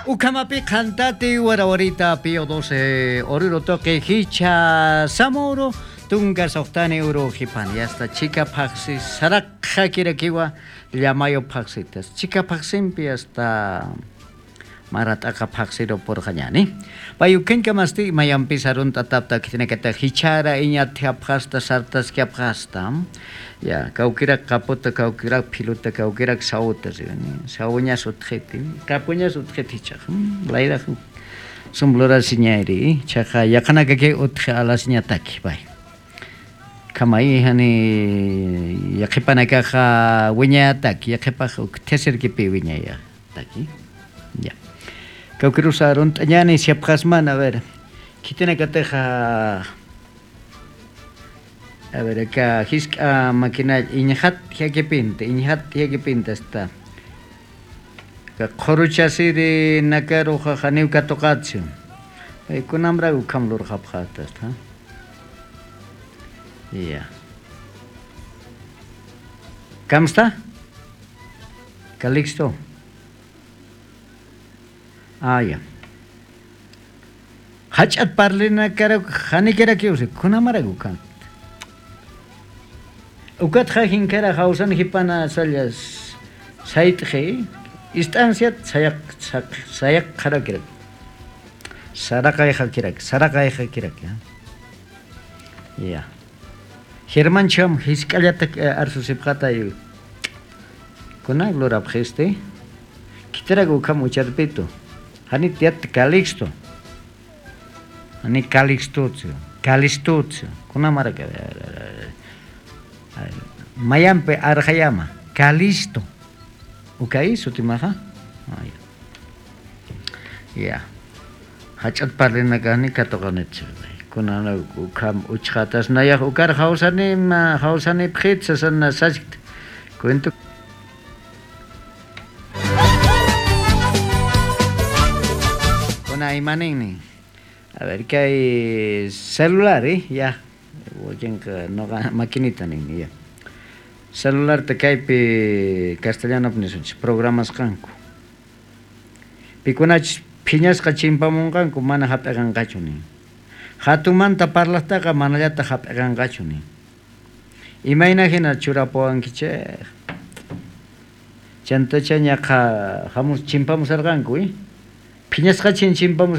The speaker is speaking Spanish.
Ukamapi cantate warawarita pio 12 oruro toque hicha samoro tunga softane euro hipan y hasta chica paxi sarakha kirakiwa llamayo paxitas chica paximpi hasta marataka paxiro por hañani bayuken kamasti mayampi sarun tatapta kitne kata hichara inya thiapasta sartas kyapasta ya kaukira kapota kaukira piluta kaukira sauta saunya sutketi kapunya sutketi chak laira sumblora sinyari chaka yakana kake uthe ala sinyataki bai kamai hani yakipana ka winya taki yakipa teser kipi winya ya taki ya kaukira sarun tanyani siapkasman a ver kitne kata a ver, acá, máquina, inhat, ya que pinta está. Coruchasi de Nakaro, Haneu Katokatsu. Con hambre, Kamlur Haphatas, huh? Yeah. Kamsta? Calixto? Ah, yeah. Hachat Parlina Kara, Hanikera Kyose, Kunamaragukan. Ukat khahin kara hausan hipana salyas sait khe instancia sayak khara kirak sarakai khakirak ya Herman Cham hiskalyat arsu sipkata yu kuna glorab kheste kitera go kam ucharpeto hani tiat calixto hani calixto kuna maraka Mayampe Arjayama, Calisto. Okay, Sutimaha? Ya. Hachat parlina gani katoganetsu. Kunana ukam uchhatas naya ukar hausani pritsa sana sajit. Cuento. Kuna imanini. A ver que hay celular, ya. Oyen que no maquinita ni ya. Celular te cae pe castellano pnesunch programas kanku. Pikunach piñas kachimpamun kanku mana hapegan gachuni. Hatumanta parlasta ka manayata hapegan gachuni. Imagina churapoan kiche. Chanta chanya ka hamus chimpamos arganku, piñas kachin chimpamos